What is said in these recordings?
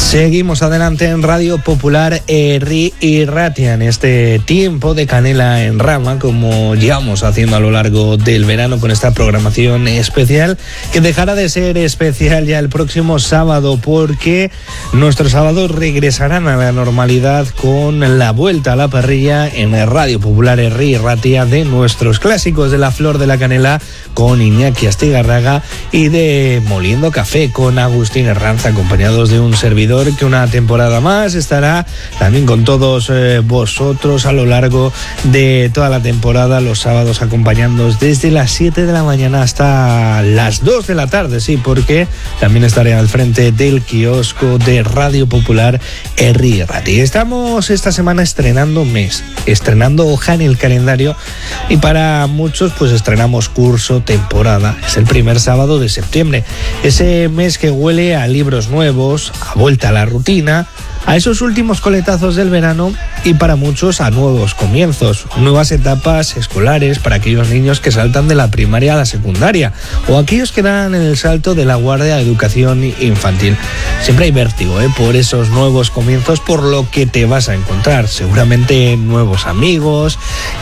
Seguimos adelante en Radio Popular Herri y Ratia en este tiempo de canela en rama, como llevamos haciendo a lo largo del verano con esta programación especial, que dejará de ser especial ya el próximo sábado, porque nuestros sábados regresarán a la normalidad con la vuelta a la parrilla en Radio Popular Herri y Ratia de nuestros clásicos de la Flor de la Canela con Iñaki Astigarraga y de Moliendo Café con Agustín Herranz, acompañados de un servidor que una temporada más estará también con todos vosotros a lo largo de toda la temporada, los sábados acompañándoos desde las 7 de la mañana hasta las 2 de la tarde, sí, porque también estaré al frente del kiosco de Radio Popular Herri y Ratia. Estamos esta semana estrenando mes, estrenando hoja en el calendario, y para muchos pues estrenamos curso, temporada. Es el primer sábado de septiembre, ese mes que huele a libros nuevos, a vuelta a la rutina, a esos últimos coletazos del verano y para muchos a nuevos comienzos, nuevas etapas escolares para aquellos niños que saltan de la primaria a la secundaria o aquellos que dan el salto de la guardia a educación infantil. Siempre hay vértigo por esos nuevos comienzos, por lo que te vas a encontrar seguramente nuevos amigos,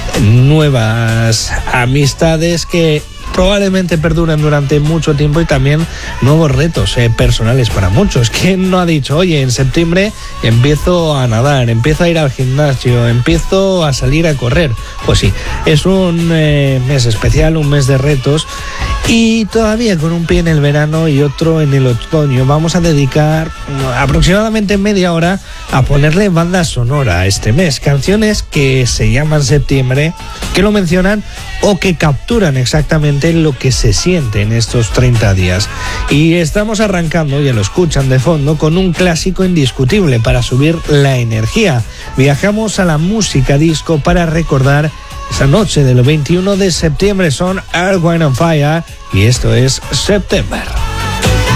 nuevas amistades que probablemente perduran durante mucho tiempo, y también nuevos retos personales para muchos. ¿Quién no ha dicho, oye, en septiembre empiezo a nadar, empiezo a ir al gimnasio, empiezo a salir a correr? Pues sí, es un mes especial, un mes de retos, y todavía con un pie en el verano y otro en el otoño. Vamos a dedicar aproximadamente media hora a ponerle banda sonora a este mes, canciones que se llaman septiembre, que lo mencionan o que capturan exactamente lo que se siente en estos 30 días. Y estamos arrancando, ya lo escuchan de fondo, con un clásico indiscutible para subir la energía. Viajamos a la música disco para recordar esa noche del 21 de septiembre. Son Earth, Wind & Fire y esto es September.